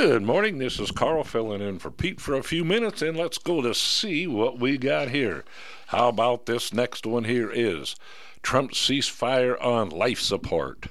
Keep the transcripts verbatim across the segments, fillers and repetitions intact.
Good morning. This is Carl filling in for Pete for a few minutes, and let's go to see what we got here. How about this next one here is Trump ceasefire on life support.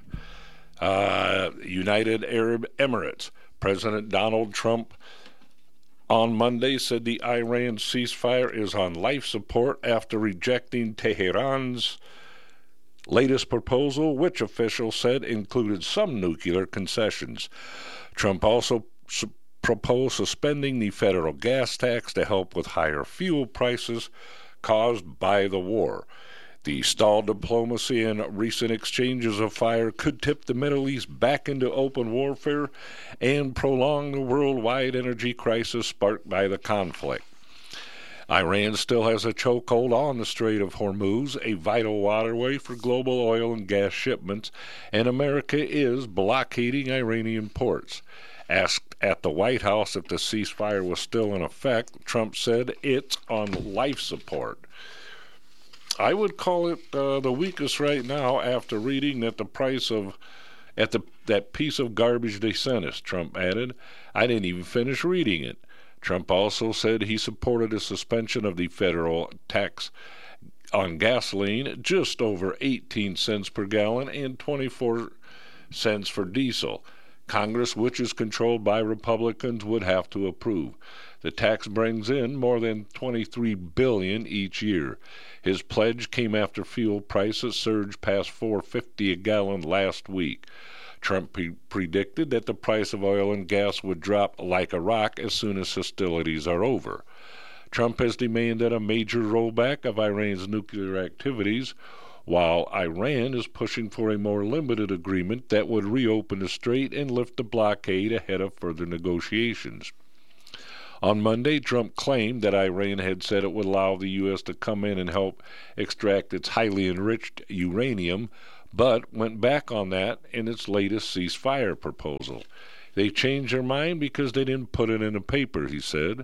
Uh, United Arab Emirates. President Donald Trump on Monday said the Iran ceasefire is on life support after rejecting Tehran's latest proposal, which officials said included some nuclear concessions. Trump also su- proposed suspending the federal gas tax to help with higher fuel prices caused by the war. The stalled diplomacy and recent exchanges of fire could tip the Middle East back into open warfare and prolong the worldwide energy crisis sparked by the conflict. Iran still has a chokehold on the Strait of Hormuz, a vital waterway for global oil and gas shipments, and America is blockading Iranian ports. Asked at the White House if the ceasefire was still in effect, Trump said it's on life support. I would call it uh, the weakest right now after reading that the price of at the that piece of garbage they sent us, Trump added. I didn't even finish reading it. Trump also said he supported a suspension of the federal tax on gasoline, just over eighteen cents per gallon, and twenty-four cents for diesel. Congress, which is controlled by Republicans, would have to approve. The tax brings in more than twenty-three billion dollars each year. His pledge came after fuel prices surged past four dollars and fifty cents a gallon last week. Trump pre- predicted that the price of oil and gas would drop like a rock as soon as hostilities are over. Trump has demanded a major rollback of Iran's nuclear activities, while Iran is pushing for a more limited agreement that would reopen the strait and lift the blockade ahead of further negotiations. On Monday, Trump claimed that Iran had said it would allow the U S to come in and help extract its highly enriched uranium, but went back on that in its latest ceasefire proposal. They changed their mind because they didn't put it in a paper, he said.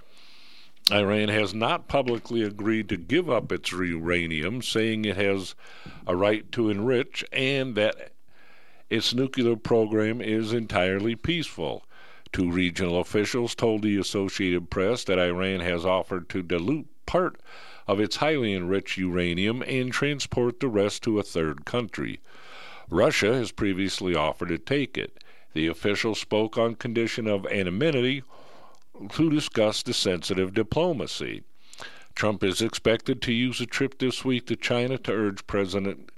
Iran has not publicly agreed to give up its uranium, saying it has a right to enrich and that its nuclear program is entirely peaceful. Two regional officials told the Associated Press that Iran has offered to dilute part of its highly enriched uranium and transport the rest to a third country. Russia has previously offered to take it. The official spoke on condition of anonymity to discuss the sensitive diplomacy. Trump is expected to use a trip this week to China to urge President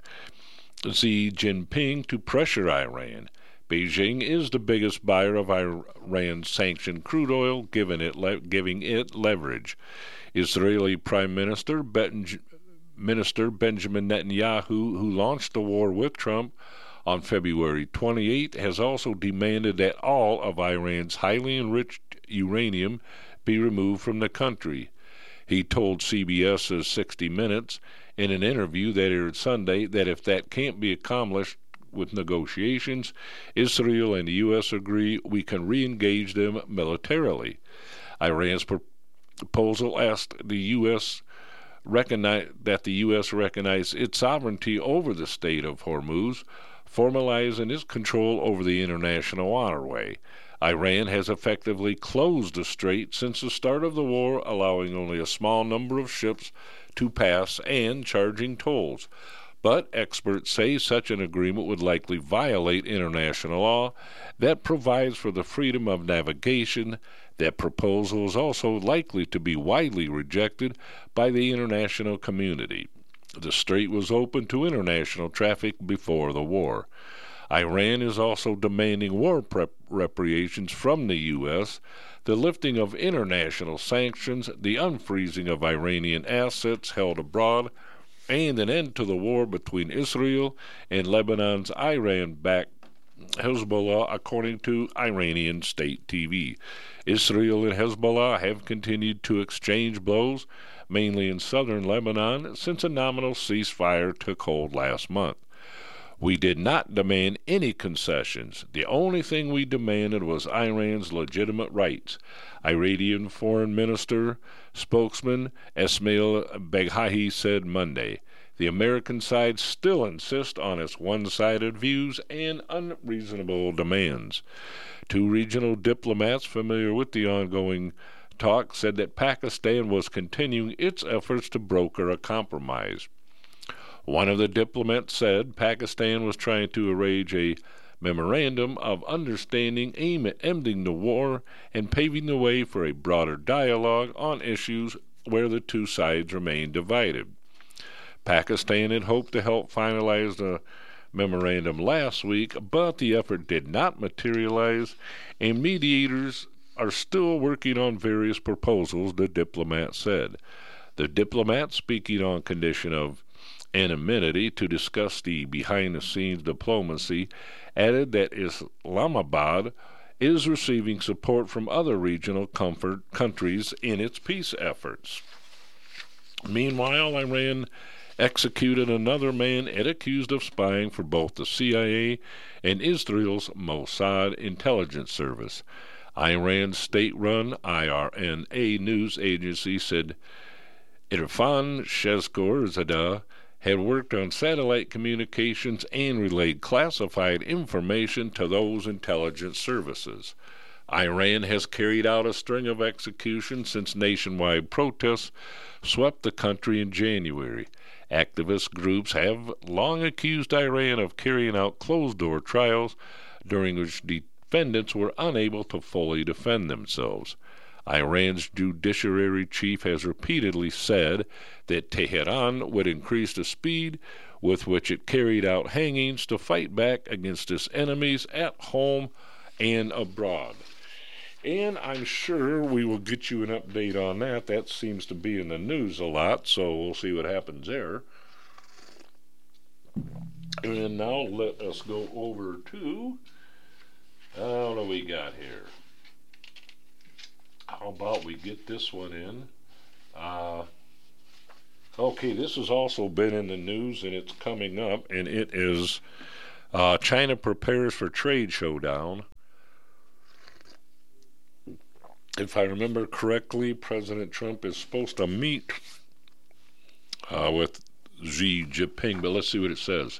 Xi Jinping to pressure Iran. Beijing is the biggest buyer of Iran's sanctioned crude oil, giving it, le- giving it leverage. Israeli Prime Minister, Ben- Minister Benjamin Netanyahu, who launched the war with Trump on February twenty-eighth, has also demanded that all of Iran's highly enriched uranium be removed from the country. He told CBS's sixty minutes in an interview that aired Sunday that if that can't be accomplished with negotiations, Israel and the U S agree we can re-engage them militarily. Iran's proposal asked the U S recognize that the U S recognize its sovereignty over the Strait of Hormuz, formalizing its control over the international waterway. Iran has effectively closed the strait since the start of the war, allowing only a small number of ships to pass and charging tolls. But experts say such an agreement would likely violate international law that provides for the freedom of navigation. That proposal is also likely to be widely rejected by the international community. The strait was open to international traffic before the war. Iran is also demanding war prep reparations from the U S, the lifting of international sanctions, the unfreezing of Iranian assets held abroad, and an end to the war between Israel and Lebanon's Iran-backed Hezbollah, according to Iranian state T V. Israel and Hezbollah have continued to exchange blows, mainly in southern Lebanon, since a nominal ceasefire took hold last month. We did not demand any concessions. The only thing we demanded was Iran's legitimate rights, Iranian Foreign Minister spokesman Esmail Beghahi said Monday. The American side still insists on its one-sided views and unreasonable demands. Two regional diplomats familiar with the ongoing talk said that Pakistan was continuing its efforts to broker a compromise. One of the diplomats said Pakistan was trying to arrange a memorandum of understanding aimed at ending the war and paving the way for a broader dialogue on issues where the two sides remain divided. Pakistan had hoped to help finalize the memorandum last week, but the effort did not materialize, and mediators are still working on various proposals, the diplomat said. The diplomat, speaking on condition of anonymity to discuss the behind-the-scenes diplomacy, added that Islamabad is receiving support from other regional comfort countries in its peace efforts. Meanwhile, Iran executed another man it accused of spying for both the C I A and Israel's Mossad intelligence service. Iran's state-run I R N A news agency said Irfan Shezgor-Zada had worked on satellite communications and relayed classified information to those intelligence services. Iran has carried out a string of executions since nationwide protests swept the country in January. Activist groups have long accused Iran of carrying out closed-door trials during which defendants were unable to fully defend themselves. Iran's judiciary chief has repeatedly said that Tehran would increase the speed with which it carried out hangings to fight back against its enemies at home and abroad. And I'm sure we will get you an update on that. That seems to be in the news a lot, so we'll see what happens there. And now let us go over to, uh, what do we got here? How about we get this one in? Uh, okay, this has also been in the news, and it's coming up, and it is uh, China prepares for trade showdown. If I remember correctly, President Trump is supposed to meet uh, with Xi Jinping, but let's see what it says.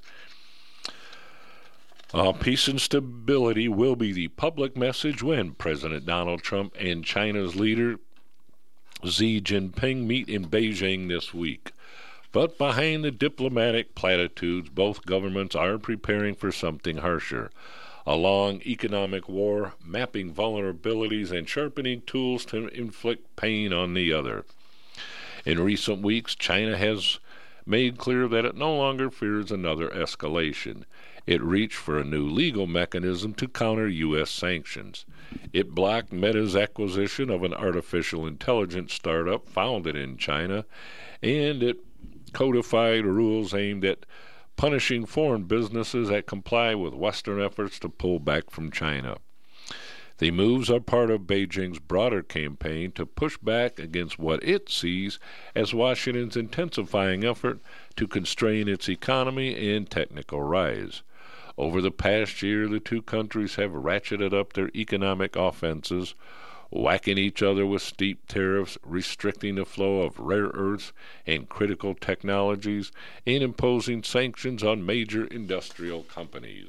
Uh, peace and stability will be the public message when President Donald Trump and China's leader Xi Jinping meet in Beijing this week. But behind the diplomatic platitudes, both governments are preparing for something harsher. A long economic war, mapping vulnerabilities and sharpening tools to inflict pain on the other. In recent weeks, China has made clear that it no longer fears another escalation. It reached for a new legal mechanism to counter U S sanctions. It blocked Meta's acquisition of an artificial intelligence startup founded in China, and it codified rules aimed at punishing foreign businesses that comply with Western efforts to pull back from China. The moves are part of Beijing's broader campaign to push back against what it sees as Washington's intensifying effort to constrain its economy and technical rise. Over the past year, the two countries have ratcheted up their economic offenses, whacking each other with steep tariffs, restricting the flow of rare earths and critical technologies, and imposing sanctions on major industrial companies.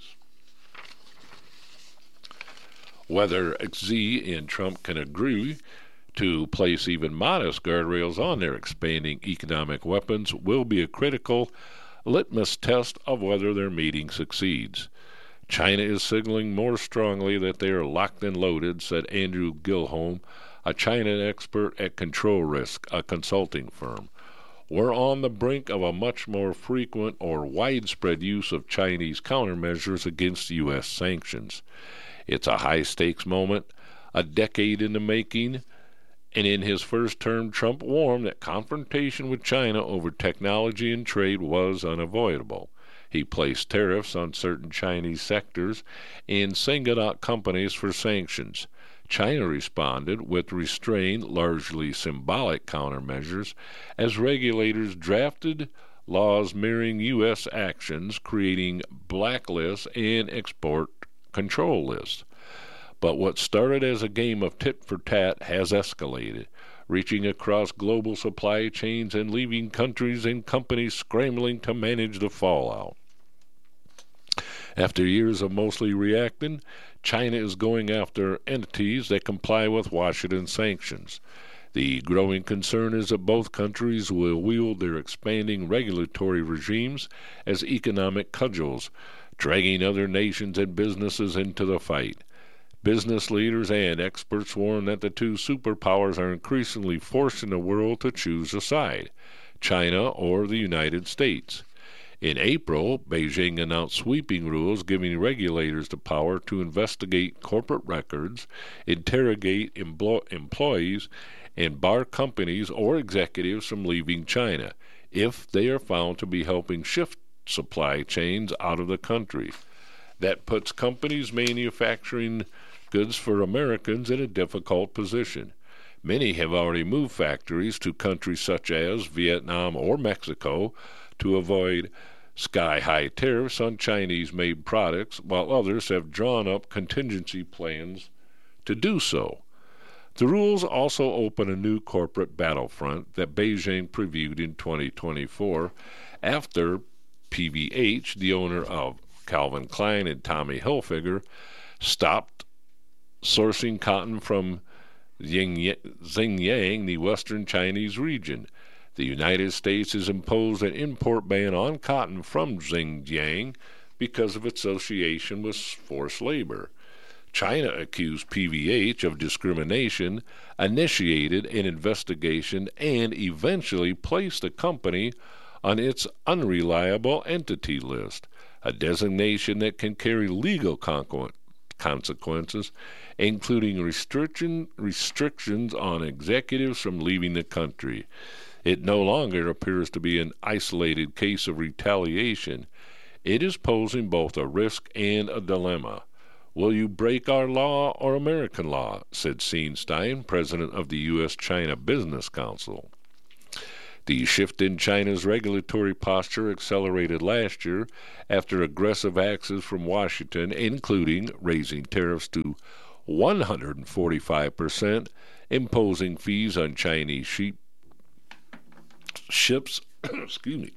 Whether Xi and Trump can agree to place even modest guardrails on their expanding economic weapons will be a critical litmus test of whether their meeting succeeds. China is signaling more strongly that they are locked and loaded, said Andrew Gilholm, a China expert at Control Risk, a consulting firm. We're on the brink of a much more frequent or widespread use of Chinese countermeasures against U S sanctions. It's a high-stakes moment, a decade in the making, and in his first term, Trump warned that confrontation with China over technology and trade was unavoidable. He placed tariffs on certain Chinese sectors and singled out companies for sanctions. China responded with restrained, largely symbolic countermeasures as regulators drafted laws mirroring U S actions, creating blacklists and export control lists. But what started as a game of tit for tat has escalated. reaching across global supply chains and leaving countries and companies scrambling to manage the fallout. After years of mostly reacting, China is going after entities that comply with Washington sanctions. The growing concern is that both countries will wield their expanding regulatory regimes as economic cudgels, dragging other nations and businesses into the fight. Business leaders and experts warn that the two superpowers are increasingly forcing the world to choose a side, China or the United States. In April, Beijing announced sweeping rules giving regulators the power to investigate corporate records, interrogate emplo- employees, and bar companies or executives from leaving China if they are found to be helping shift supply chains out of the country. That puts companies manufacturing goods for Americans in a difficult position. Many have already moved factories to countries such as Vietnam or Mexico to avoid sky-high tariffs on Chinese-made products, while others have drawn up contingency plans to do so. The rules also open a new corporate battlefront that Beijing previewed in twenty twenty-four after P V H, the owner of Calvin Klein and Tommy Hilfiger, stopped sourcing cotton from Xinjiang, the western Chinese region. The United States has imposed an import ban on cotton from Xinjiang because of its association with forced labor. China accused P V H of discrimination, initiated an investigation, and eventually placed the company on its unreliable entity list, a designation that can carry legal consequences, including restriction, restrictions on executives from leaving the country. It no longer appears to be an isolated case of retaliation. It is posing both a risk and a dilemma. Will you break our law or American law? Said Seenstein, president of the U S China Business Council. The shift in China's regulatory posture accelerated last year after aggressive actions from Washington, including raising tariffs to one hundred forty-five percent, imposing fees on Chinese sheep ships, excuse me,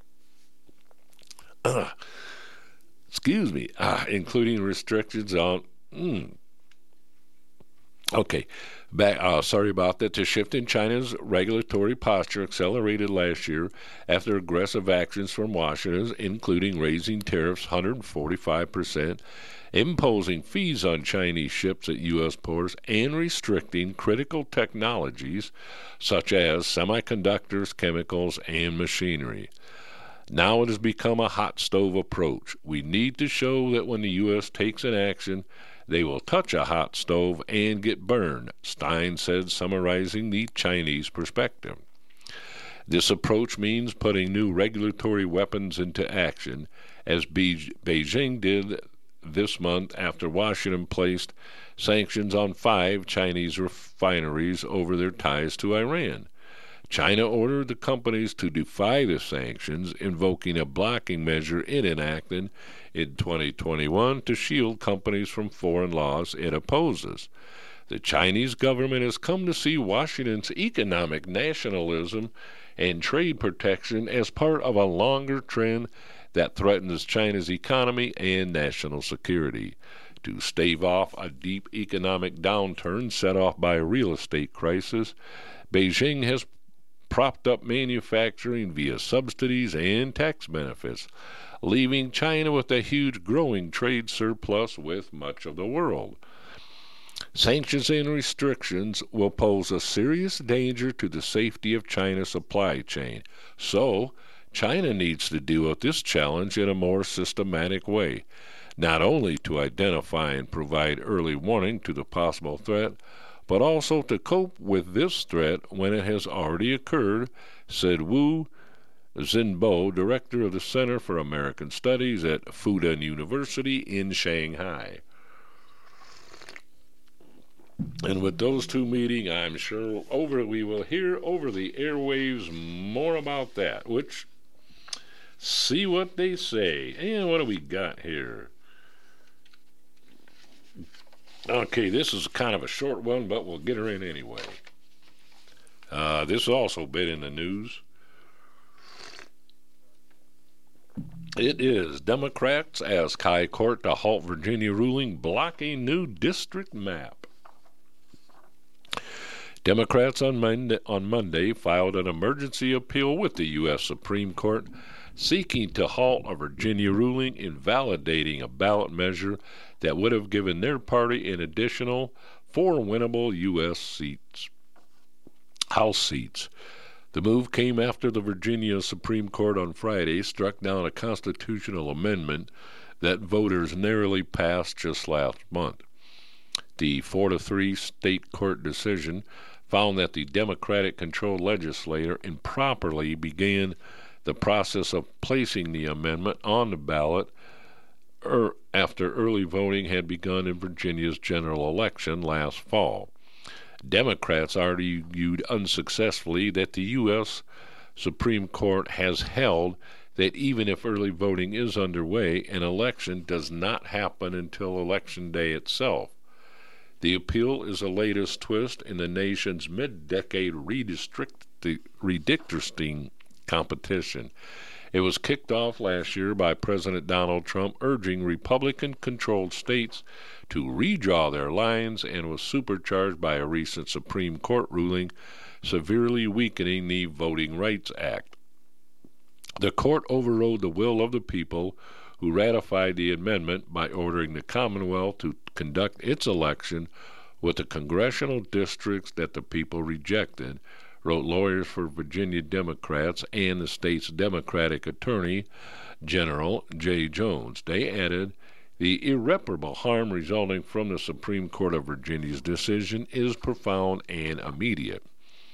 uh, excuse me, uh, including restrictions on, mm, okay, back, uh, sorry about that. The shift in China's regulatory posture accelerated last year after aggressive actions from Washington, including raising tariffs one hundred forty-five percent, imposing fees on Chinese ships at U S ports, and restricting critical technologies such as semiconductors, chemicals, and machinery. Now it has become a hot stove approach. We need to show that when the U S takes an action, they will touch a hot stove and get burned, Stein said, summarizing the Chinese perspective. This approach means putting new regulatory weapons into action, as Be- Beijing did this month after Washington placed sanctions on five Chinese refineries over their ties to Iran. China ordered the companies to defy the sanctions, invoking a blocking measure it enacted in twenty twenty-one to shield companies from foreign laws it opposes. The Chinese government has come to see Washington's economic nationalism and trade protection as part of a longer trend that threatens China's economy and national security. To stave off a deep economic downturn set off by a real estate crisis, Beijing has propped up manufacturing via subsidies and tax benefits, leaving China with a huge growing trade surplus with much of the world. Sanctions and restrictions will pose a serious danger to the safety of China's supply chain. So, China needs to deal with this challenge in a more systematic way, not only to identify and provide early warning to the possible threat, but also to cope with this threat when it has already occurred, said Wu Xinbo, director of the Center for American Studies at Fudan University in Shanghai. And with those two meeting, I'm sure over we will hear over the airwaves more about that, which, see what they say. And what do we got here? Okay, this is kind of a short one, but we'll get her in anyway. Uh, this has also been in the news. It is Democrats ask High Court to halt Virginia ruling blocking new district map. Democrats on Monday, on Monday filed an emergency appeal with the U S Supreme Court seeking to halt a Virginia ruling invalidating a ballot measure that would have given their party an additional four winnable U S seats, House seats. The move came after the Virginia Supreme Court on Friday struck down a constitutional amendment that voters narrowly passed just last month. The four to three state court decision found that the Democratic-controlled legislature improperly began the process of placing the amendment on the ballot er, after early voting had begun in Virginia's general election last fall. Democrats argued unsuccessfully that the U S Supreme Court has held that even if early voting is underway, an election does not happen until Election Day itself. The appeal is the latest twist in the nation's mid-decade redistricting competition. It was kicked off last year by President Donald Trump urging Republican-controlled states to redraw their lines and was supercharged by a recent Supreme Court ruling severely weakening the Voting Rights Act. The court overrode the will of the people who ratified the amendment by ordering the Commonwealth to conduct its election with the congressional districts that the people rejected, wrote lawyers for Virginia Democrats and the state's Democratic Attorney General Jay Jones. They added, the irreparable harm resulting from the Supreme Court of Virginia's decision is profound and immediate.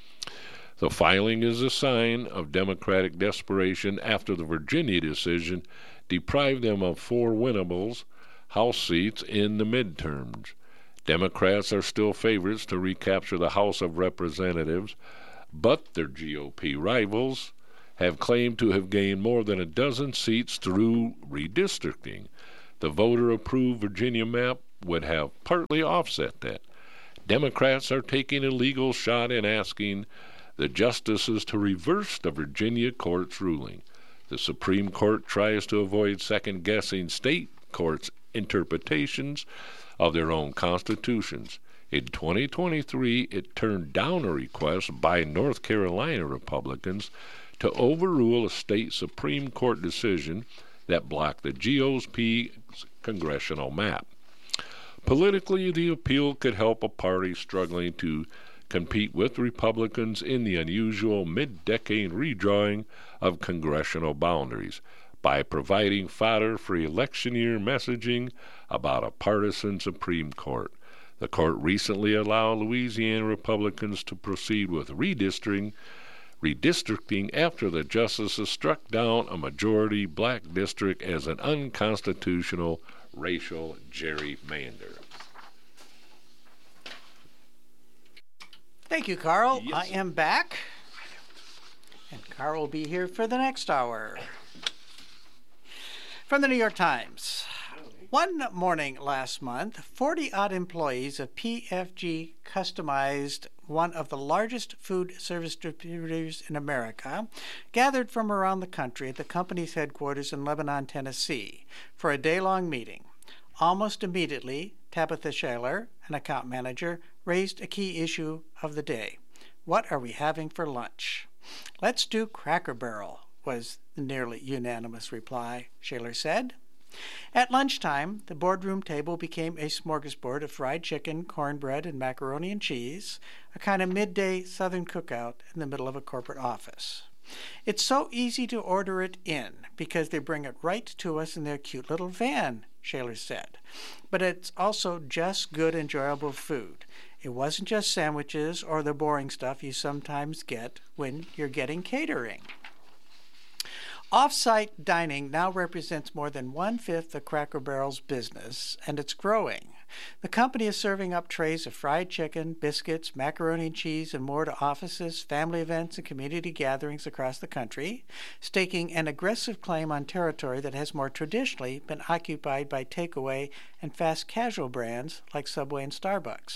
The filing is a sign of Democratic desperation after the Virginia decision deprived them of four winnables House seats in the midterms. Democrats are still favorites to recapture the House of Representatives, but their G O P rivals have claimed to have gained more than a dozen seats through redistricting. The voter-approved Virginia map would have partly offset that. Democrats are taking a legal shot in asking the justices to reverse the Virginia court's ruling. The Supreme Court tries to avoid second-guessing state courts' interpretations of their own constitutions. In twenty twenty-three, it turned down a request by North Carolina Republicans to overrule a state Supreme Court decision that blocked the G O P's congressional map. Politically, the appeal could help a party struggling to compete with Republicans in the unusual mid-decade redrawing of congressional boundaries by providing fodder for election year messaging about a partisan Supreme Court. The court recently allowed Louisiana Republicans to proceed with redistricting, redistricting after the justices struck down a majority black district as an unconstitutional racial gerrymander. Thank you, Carl. Yes. I am back, and Carl will be here for the next hour. From the New York Times. One morning last month, forty-odd employees of P F G customized, one of the largest food service distributors in America, gathered from around the country at the company's headquarters in Lebanon, Tennessee, for a day-long meeting. Almost immediately, Tabitha Shaler, an account manager, raised a key issue of the day. What are we having for lunch? Let's do Cracker Barrel, was the nearly unanimous reply, Shaler said. At lunchtime, the boardroom table became a smorgasbord of fried chicken, cornbread, and macaroni and cheese, a kind of midday Southern cookout in the middle of a corporate office. It's so easy to order it in because they bring it right to us in their cute little van, Shaler said. But it's also just good, enjoyable food. It wasn't just sandwiches or the boring stuff you sometimes get when you're getting catering. Off-site dining now represents more than one-fifth of Cracker Barrel's business, and it's growing. The company is serving up trays of fried chicken, biscuits, macaroni and cheese, and more to offices, family events, and community gatherings across the country, staking an aggressive claim on territory that has more traditionally been occupied by takeaway and fast casual brands like Subway and Starbucks.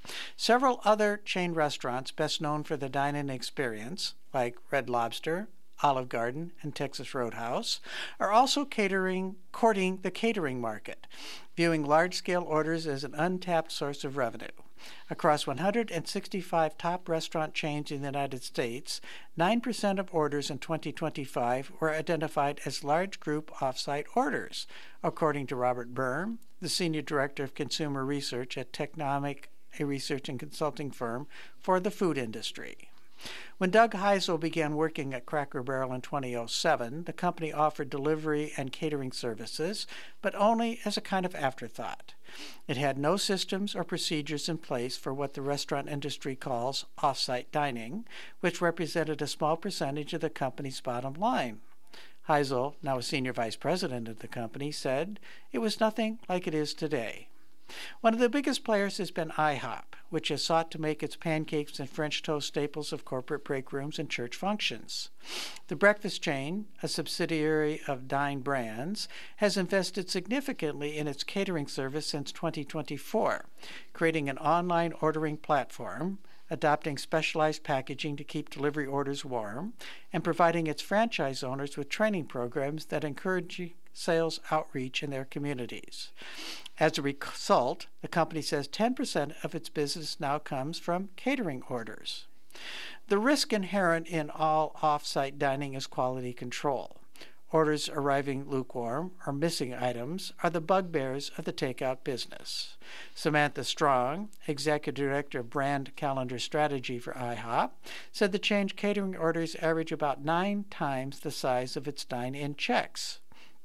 Several other chain restaurants best known for the dine-in experience, like Red Lobster, Olive Garden, and Texas Roadhouse, are also catering, courting the catering market, viewing large-scale orders as an untapped source of revenue. Across one hundred sixty-five top restaurant chains in the United States, nine percent of orders in twenty twenty-five were identified as large group offsite orders, according to Robert Byrne, the Senior Director of Consumer Research at Technomic, a research and consulting firm for the food industry. When Doug Heisel began working at Cracker Barrel in two thousand seven, the company offered delivery and catering services, but only as a kind of afterthought. It had no systems or procedures in place for what the restaurant industry calls off-site dining, which represented a small percentage of the company's bottom line. Heisel, now a senior vice president of the company, said it was nothing like it is today. One of the biggest players has been IHOP, which has sought to make its pancakes and French toast staples of corporate break rooms and church functions. The breakfast chain, a subsidiary of Dine Brands, has invested significantly in its catering service since twenty twenty-four, creating an online ordering platform, adopting specialized packaging to keep delivery orders warm, and providing its franchise owners with training programs that encourage sales outreach in their communities. As a result, the company says ten percent of its business now comes from catering orders. The risk inherent in all off-site dining is quality control. Orders arriving lukewarm or missing items are the bugbears of the takeout business. Samantha Strong, Executive Director of Brand Calendar Strategy for IHOP, said the chain's catering orders average about nine times the size of its dine-in checks.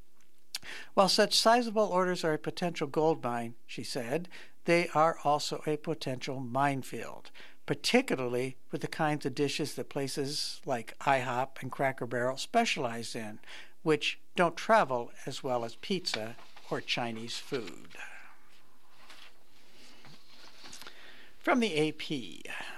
While such sizable orders are a potential goldmine, she said, they are also a potential minefield, particularly with the kinds of dishes that places like IHOP and Cracker Barrel specialize in, which don't travel as well as pizza or Chinese food. From the A P.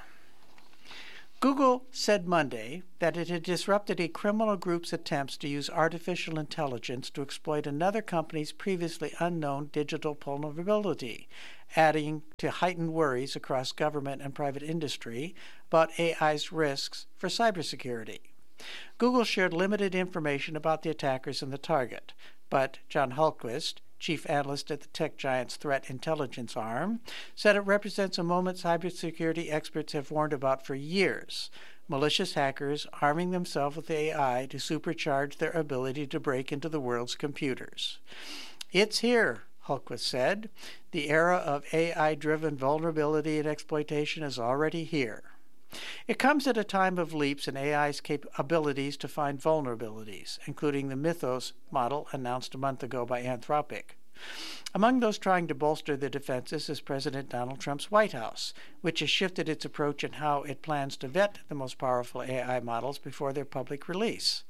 Google said Monday that it had disrupted a criminal group's attempts to use artificial intelligence to exploit another company's previously unknown digital vulnerability, adding to heightened worries across government and private industry about A I's risks for cybersecurity. Google shared limited information about the attackers and the target, but John Hultquist, chief analyst at the tech giant's threat intelligence arm, said it represents a moment cybersecurity experts have warned about for years: malicious hackers arming themselves with A I to supercharge their ability to break into the world's computers. It's here, Hultquist said. The era of A I-driven vulnerability and exploitation is already here. It comes at a time of leaps in A I's capabilities to find vulnerabilities, including the Mythos model announced a month ago by Anthropic. Among those trying to bolster the defenses is President Donald Trump's White House, which has shifted its approach in how it plans to vet the most powerful A I models before their public release.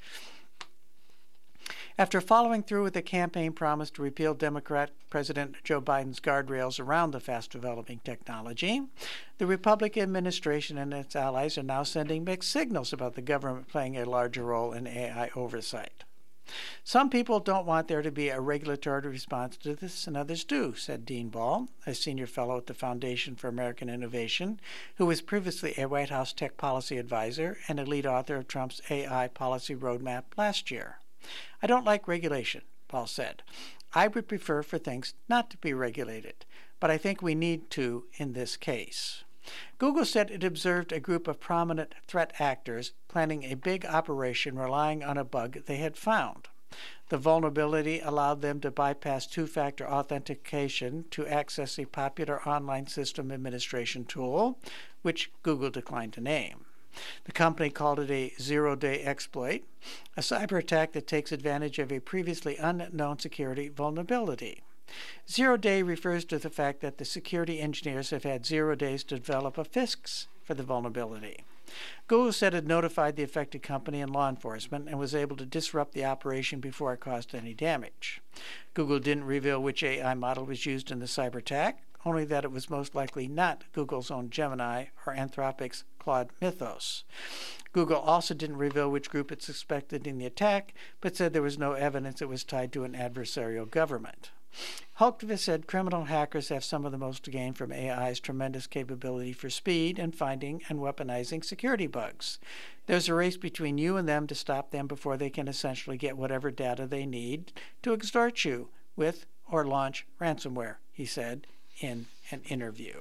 After following through with the campaign promise to repeal Democrat President Joe Biden's guardrails around the fast-developing technology, the Republican administration and its allies are now sending mixed signals about the government playing a larger role in A I oversight. Some people don't want there to be a regulatory response to this, and others do, said Dean Ball, a senior fellow at the Foundation for American Innovation, who was previously a White House tech policy advisor and a lead author of Trump's A I policy roadmap last year. I don't like regulation, Paul said. I would prefer for things not to be regulated, but I think we need to in this case. Google said it observed a group of prominent threat actors planning a big operation relying on a bug they had found. The vulnerability allowed them to bypass two-factor authentication to access a popular online system administration tool, which Google declined to name. The company called it a zero-day exploit, a cyber attack that takes advantage of a previously unknown security vulnerability. Zero-day refers to the fact that the security engineers have had zero days to develop a fix for the vulnerability. Google said it notified the affected company and law enforcement and was able to disrupt the operation before it caused any damage. Google didn't reveal which A I model was used in the cyber attack, only that it was most likely not Google's own Gemini or Anthropic's Claude Mythos. Google also didn't reveal which group it suspected in the attack, but said there was no evidence it was tied to an adversarial government. Hultqvist said criminal hackers have some of the most to gain from A I's tremendous capability for speed and finding and weaponizing security bugs. There's a race between you and them to stop them before they can essentially get whatever data they need to extort you with or launch ransomware, he said in an interview.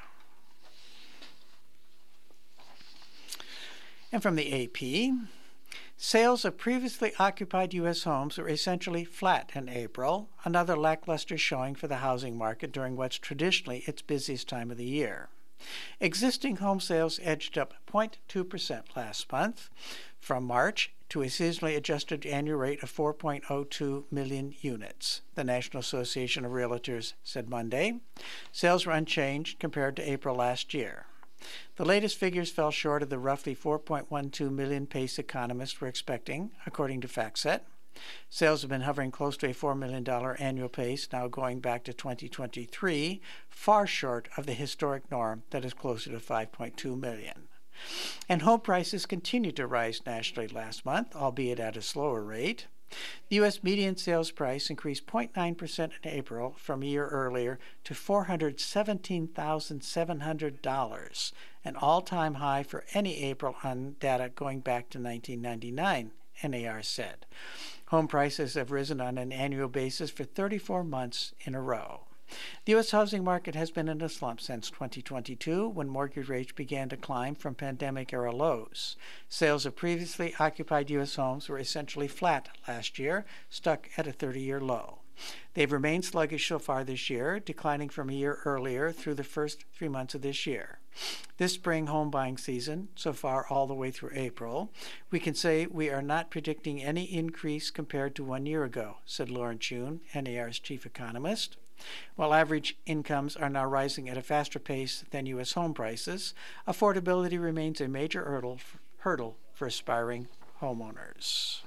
And from the A P, sales of previously occupied U S homes were essentially flat in April, another lackluster showing for the housing market during what's traditionally its busiest time of the year. Existing home sales edged up zero point two percent last month from March to a seasonally adjusted annual rate of four point zero two million units, the National Association of Realtors said Monday. Sales were unchanged compared to April last year. The latest figures fell short of the roughly four point one two million pace economists were expecting, according to FactSet. Sales have been hovering close to a four million dollars annual pace, now going back to twenty twenty-three, far short of the historic norm that is closer to five point two million dollars. And home prices continued to rise nationally last month, albeit at a slower rate. The U S median sales price increased zero point nine percent in April from a year earlier to four hundred seventeen thousand seven hundred dollars, an all-time high for any April on data going back to nineteen ninety-nine, N A R said. Home prices have risen on an annual basis for thirty-four months in a row. The U S housing market has been in a slump since twenty twenty-two, when mortgage rates began to climb from pandemic-era lows. Sales of previously occupied U S homes were essentially flat last year, stuck at a thirty-year low. They've remained sluggish so far this year, declining from a year earlier through the first three months of this year. This spring home buying season, so far all the way through April, we can say we are not predicting any increase compared to one year ago, said Lauren June, N A R's chief economist. While average incomes are now rising at a faster pace than U S home prices, affordability remains a major hurdle, hurdle for aspiring homeowners.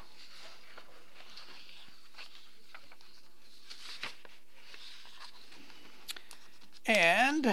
And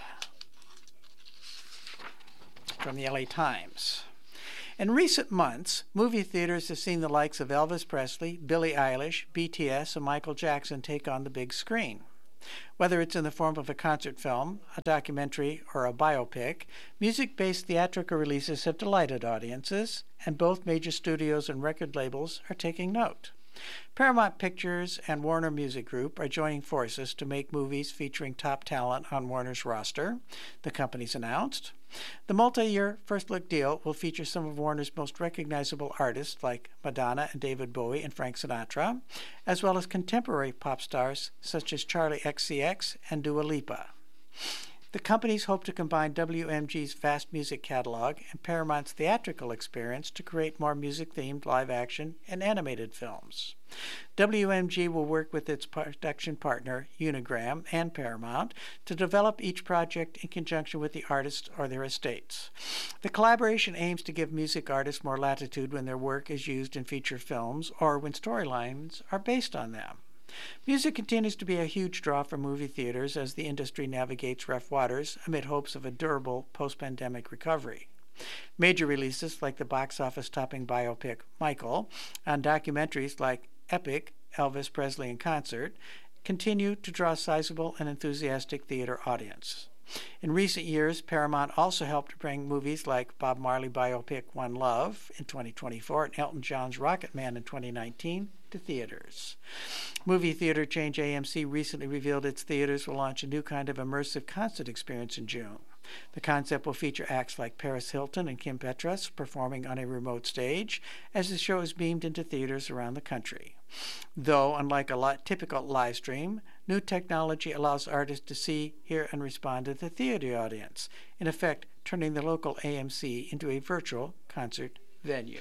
from the L A Times. In recent months, movie theaters have seen the likes of Elvis Presley, Billie Eilish, B T S, and Michael Jackson take on the big screen. Whether it's in the form of a concert film, a documentary, or a biopic, music-based theatrical releases have delighted audiences, and both major studios and record labels are taking note. Paramount Pictures and Warner Music Group are joining forces to make movies featuring top talent on Warner's roster, the companies announced. The multi-year first-look deal will feature some of Warner's most recognizable artists like Madonna and David Bowie and Frank Sinatra, as well as contemporary pop stars such as Charli X C X and Dua Lipa. The companies hope to combine W M G's vast music catalog and Paramount's theatrical experience to create more music-themed live-action and animated films. W M G will work with its production partner, Unigram, and Paramount to develop each project in conjunction with the artists or their estates. The collaboration aims to give music artists more latitude when their work is used in feature films or when storylines are based on them. Music continues to be a huge draw for movie theaters as the industry navigates rough waters amid hopes of a durable post-pandemic recovery. Major releases like the box office-topping biopic Michael and documentaries like Epic, Elvis Presley in Concert continue to draw a sizable and enthusiastic theater audience. In recent years, Paramount also helped bring movies like Bob Marley biopic One Love in twenty twenty-four and Elton John's Rocket Man in twenty nineteen to theaters. Movie theater chain A M C recently revealed its theaters will launch a new kind of immersive concert experience in June. The concept will feature acts like Paris Hilton and Kim Petras performing on a remote stage as the show is beamed into theaters around the country. Though, unlike a lot, typical live stream, new technology allows artists to see, hear, and respond to the theater audience, in effect turning the local A M C into a virtual concert venue.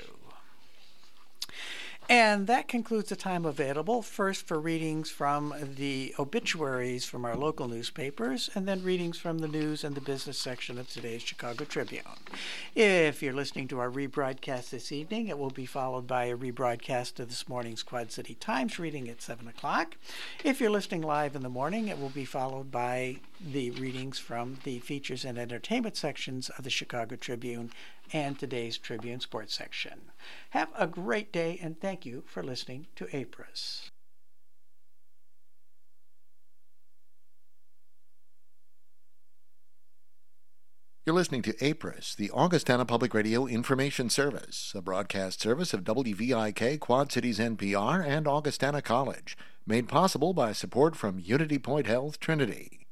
And that concludes the time available, first for readings from the obituaries from our local newspapers, and then readings from the news and the business section of today's Chicago Tribune. If you're listening to our rebroadcast this evening, it will be followed by a rebroadcast of this morning's Quad City Times reading at seven o'clock. If you're listening live in the morning, it will be followed by the readings from the features and entertainment sections of the Chicago Tribune and today's Tribune Sports section. Have a great day, and thank you for listening to A P R I S. You're listening to APRIS, the Augustana Public Radio Information Service, a broadcast service of W V I K Quad Cities N P R and Augustana College, made possible by support from Unity Point Health Trinity.